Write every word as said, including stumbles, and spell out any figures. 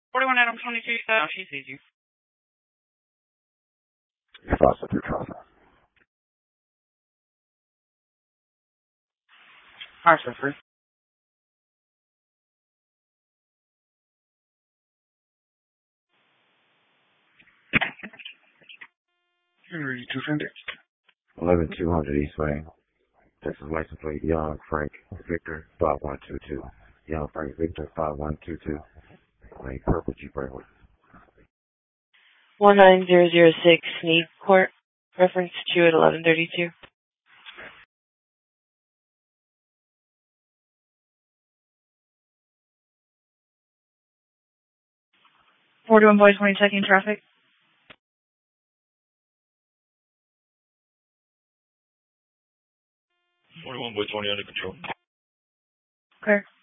forty-one Adam twenty-two, uh, she sees you. Foster through traffic. Alright, so free. Henry two hundred. eleven two hundred Eastway. Texas license plate Young Frank Victor five one two two. Young Frank Victor five one two two. Like purple Jeep Wrangler. one nine zero zero six Sneed Court. Reference two at eleven thirty-two. forty-one boy twenty checking traffic. forty-one boy twenty under control. Okay.